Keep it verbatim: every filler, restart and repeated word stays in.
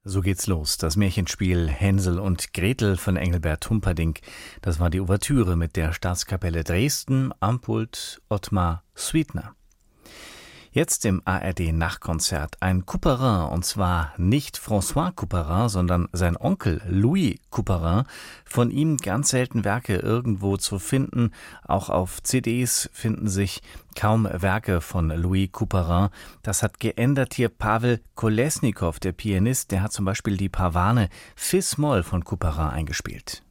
So geht's los. Das Märchenspiel Hänsel und Gretel von Engelbert Humperdinck. Das war die Ouvertüre mit der Staatskapelle Dresden am Pult Ottmar Sweetner. Jetzt im A R D-Nachtkonzert ein Couperin, und zwar nicht François Couperin, sondern sein Onkel Louis Couperin. Von ihm ganz selten Werke irgendwo zu finden. Auch auf C Ds finden sich kaum Werke von Louis Couperin. Das hat geändert hier Pavel Kolesnikow, der Pianist. Der hat zum Beispiel die Pavane Fis-Moll von Couperin eingespielt.